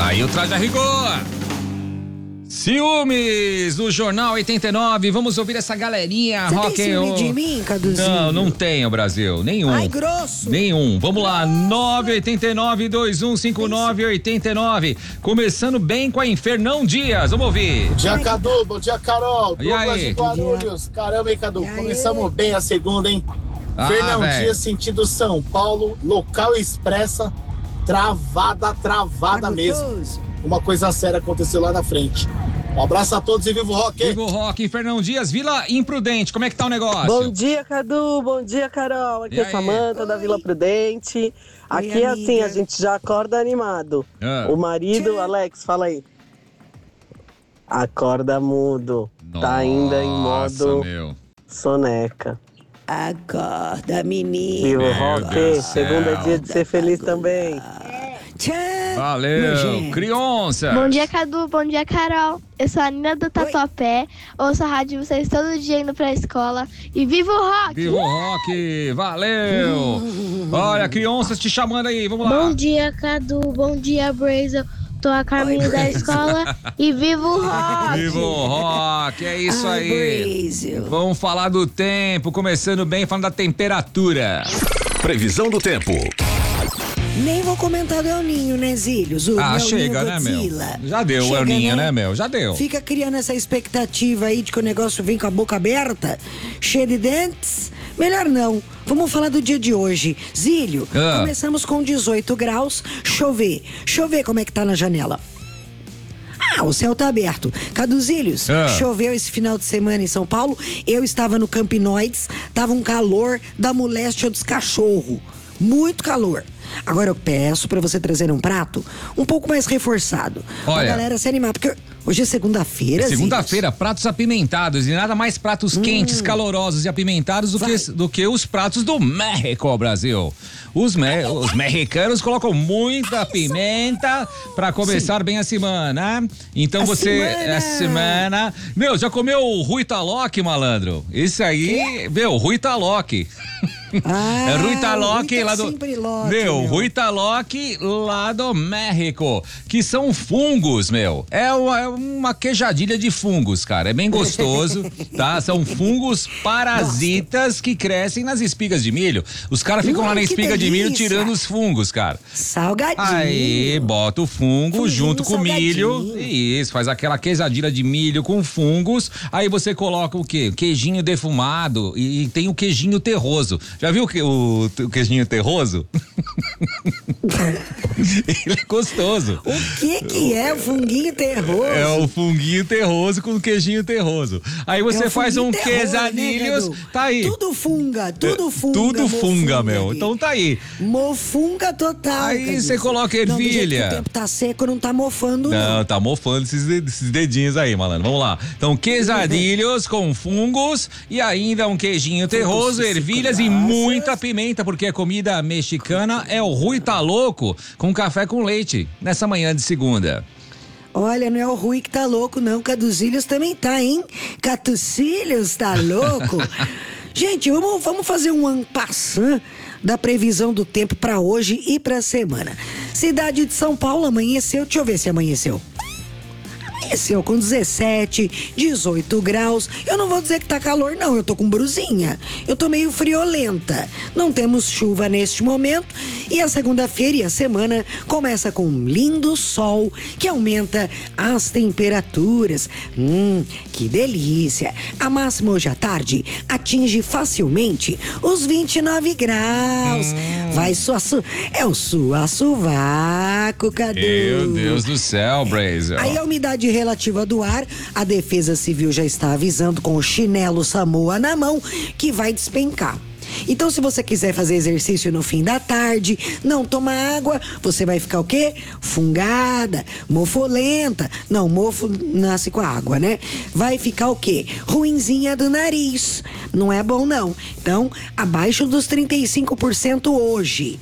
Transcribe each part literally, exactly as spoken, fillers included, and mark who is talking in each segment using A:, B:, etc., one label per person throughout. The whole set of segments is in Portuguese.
A: Aí o Traje a Rigor. Ciúmes do Jornal oitenta e nove. Vamos ouvir essa galerinha.
B: Você
A: rock
B: tem ciúme de mim, Caduzinho?
A: Não, não tenho, Brasil. Nenhum.
B: Ai, grosso.
A: Nenhum. Vamos lá. nove oito nove, dois um cinco nove, oito nove. Começando bem com a Infernão Dias. Vamos ouvir.
C: Bom dia, Cadu. Bom dia, Carol.
A: E aí?
C: Guarulhos. Caramba, hein, Cadu? Começamos bem a segunda, hein?
A: Ah,
C: Fernão
A: véio.
C: Dias, sentido São Paulo, local expressa, travada, travada
B: Tá
C: mesmo.
B: gostoso.
C: Uma coisa séria aconteceu lá na frente. Um abraço a todos e viva o rock!
A: Viva o Rock. Infernão Dias, Vila Imprudente. Como é que tá o negócio?
D: Bom dia, Cadu. Bom dia, Carol. Aqui
A: E
D: é a
A: aí?
D: Samanta da Vila Prudente. Aqui é assim,
B: amiga.
D: a gente já acorda animado.
A: Ah.
D: O marido,
B: Tchau.
D: Alex, fala aí. Acorda mudo. Tá ainda em
A: Nossa,
D: modo
A: meu.
D: soneca.
B: Acorda, menino.
D: Viva o
A: Meu
D: rock.
A: Deus do
D: Segunda é
A: céu.
D: dia de ser feliz também.
B: Tchau.
A: Valeu.
B: gente.
A: Crionça.
E: Bom dia, Cadu. Bom dia, Carol. Eu sou a Nina do Tatuapé. Ouço a rádio de vocês todo dia indo pra escola. E viva o rock!
A: Viva o Rock. Valeu. Olha, Crionças te chamando aí. Vamos lá.
E: Bom dia, Cadu. Bom dia, Brazel. Tô a caminho da escola. E viva o rock!
A: Viva o Rock. É isso
B: Ai,
A: aí.
B: Brasil.
A: Vamos falar do tempo. Começando bem, falando da temperatura.
F: Previsão do tempo.
B: Nem vou comentar do El Ninho, né, Zílios? O
A: Ah,
B: El
A: chega,
B: Ninho
A: né, meu?
B: Godzilla.
A: Já deu o
B: Chega,
A: El Ninho, né, meu? Já deu.
B: Fica criando essa expectativa aí de que o negócio vem com a boca aberta, cheio de dentes. Melhor não. Vamos falar do dia de hoje. Zílio,
A: Ah.
B: começamos com dezoito graus, chover. Chover como é que tá na janela? Ah, o céu tá aberto. Caduzílios,
A: Ah.
B: choveu esse final de semana em São Paulo. Eu estava no Campinoides, tava um calor da moléstia dos cachorros. Muito calor. Agora eu peço pra você trazer um prato um pouco mais reforçado. Pra
A: Olha.
B: galera se animar, porque hoje é segunda-feira,
A: É
B: Zílios.
A: segunda-feira, pratos apimentados e nada mais pratos quentes, calorosos e apimentados do
B: Vai.
A: que, do que os pratos do México, Brasil. Os, me, os mexicanos colocam muita pimenta pra começar bem a semana. Então
B: A
A: você,
B: semana.
A: a semana. Meu, já comeu o Rui Taloque, malandro? Isso aí, meu, Rui Taloque.
B: Ah,
A: É Rui Taloque
B: Rui tá
A: lá do.
B: sempre loque,
A: meu,
B: meu.
A: Rui Taloque lá do México. Que são fungos, meu. É uma, é uma queijadilha de fungos, cara. É bem gostoso, tá? São fungos parasitas que crescem nas espigas de milho. Os caras ficam lá na
B: Ui, que
A: espiga de milho
B: delícia.
A: tirando os fungos, cara.
B: Salgadinho.
A: Aí, bota o fungo
B: Funguinho
A: junto com o milho.
B: salgadinho.
A: Isso, faz aquela queijadilha de milho com fungos. Aí você coloca o quê? Queijinho defumado e, e tem o queijinho terroso. Já viu o, que- o, o queijinho terroso? Ele é gostoso.
B: O que que é o funguinho terroso?
A: É o funguinho terroso com queijinho terroso. Aí você
B: É o
A: faz um
B: funguinho terror,
A: quesadilhos,
B: né, Cadu?
A: tá aí.
B: Tudo funga, tudo funga.
A: Tudo funga,
B: mofunga
A: meu.
B: aqui.
A: Então tá aí.
B: Mofunga total.
A: Aí
B: Cadu.
A: você coloca
B: Não, do jeito que
A: ervilha.
B: o tempo tá seco, não tá mofando, não.
A: Não, tá mofando esses, de- esses dedinhos aí, malandro. Vamos lá. Então, quesadilhos com fungos e ainda um queijinho terroso, ervilhas e muita pimenta, porque a comida mexicana é o Rui Tá Louco com café com leite nessa manhã de segunda.
B: Olha, não é o Rui que tá louco, não. Caduzílios também tá, hein? Catucílios tá louco. Gente, vamos, vamos fazer um ampassant da previsão do tempo pra hoje e pra semana. Cidade de São Paulo amanheceu. Deixa eu ver se amanheceu. Amanheceu com dezessete, dezoito graus. Eu não vou dizer que tá calor, não. Eu tô com brusinha. Eu tô meio friolenta. Não temos chuva neste momento. E a segunda-feira e a semana começa com um lindo sol que aumenta as temperaturas. Hum, que delícia. A máxima hoje à tarde atinge facilmente os vinte e nove graus. Vai sua su... É o sua sovaco, Cadu.
A: Meu Deus do céu, Brazel.
B: Aí a umidade relativa do ar, a Defesa Civil já está avisando com o chinelo Samoa na mão que vai despencar. Então, se você quiser fazer exercício no fim da tarde, não tomar água, você vai ficar o quê? Fungada, mofolenta. Não, mofo nasce com a água, né? Vai ficar o quê? Ruinzinha do nariz. Não é bom, não. Então, abaixo dos trinta e cinco por cento hoje.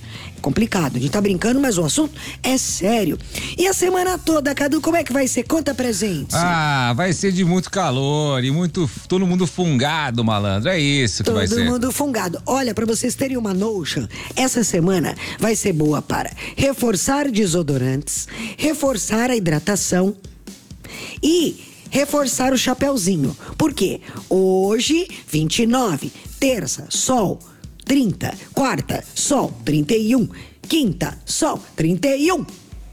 B: complicado. A gente tá brincando, mas o assunto é sério. E a semana toda, Cadu, como é que vai ser? Conta pra gente.
A: Ah, vai ser de muito calor e muito, todo mundo fungado, malandro, é isso que
B: Todo
A: vai ser.
B: Todo mundo fungado. Olha, pra vocês terem uma notion, essa semana vai ser boa para reforçar desodorantes, reforçar a hidratação e reforçar o chapeuzinho. Por quê? Hoje, vinte e nove, terça, sol, trinta, quarta, sol, trinta e um, quinta, sol, trinta e um.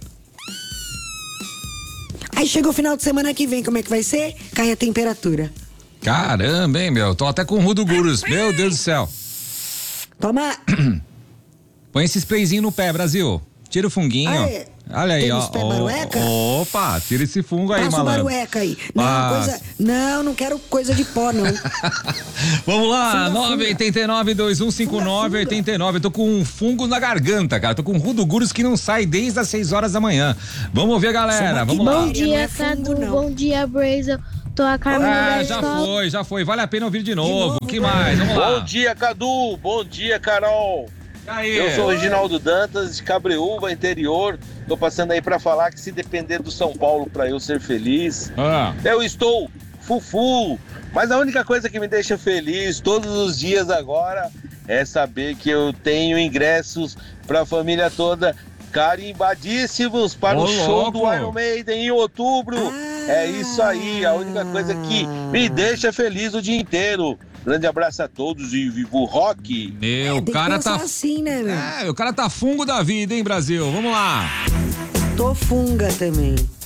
B: Aí chega o final de semana que vem, como é que vai ser? Cai a temperatura.
A: Caramba, hein, meu? Tô até com o Rudo Gurus. Meu Deus do céu.
B: Toma.
A: Põe esse sprayzinho no pé, Brasil. Tira o funguinho.
B: Aê.
A: Olha aí,
B: Tem
A: ó.
B: os pé barueca?
A: Opa, tira esse fungo aí,
B: Passa o
A: malandro.
B: barueca aí. Não,
A: Passa.
B: coisa, não, não quero coisa de pó, não.
A: Vamos lá,
B: Funga,
A: nove oito nove, dois um cinco nove, oito nove. Eu tô com um fungo na garganta, cara. Tô com um Rudo Gurus que não sai desde as seis horas da manhã. Vamos ouvir a galera, vamos lá.
E: Bom
B: Não
E: dia,
B: é fungo,
E: Cadu.
B: não.
E: Bom dia, Brazel. Tô a Carmen
A: Ah,
E: da
A: já
E: escola.
A: foi, já foi. Vale a pena ouvir de novo.
B: novo,
A: O que
B: né?
A: mais? Vamos lá.
G: Bom dia, Cadu. Bom dia, Carol.
A: E aí?
G: Eu sou o Reginaldo Dantas, de Cabreúva, interior. Tô passando aí pra falar que se depender do São Paulo pra eu ser feliz,
A: Ah.
G: eu estou fufu. Mas a única coisa que me deixa feliz todos os dias agora é saber que eu tenho ingressos pra família toda carimbadíssimos para
A: Ô,
G: o show
A: louco.
G: do Iron Maiden em outubro.
B: Ah.
G: É isso aí, a única coisa que me deixa feliz o dia inteiro. Grande abraço a todos e viva o rock!
A: Meu,
B: Tem
A: o
B: que
A: cara
B: pensar
A: tá.
B: assim, né, meu?
A: É, o cara tá fungo da vida, hein, Brasil? Vamos lá.
B: Tô funga também.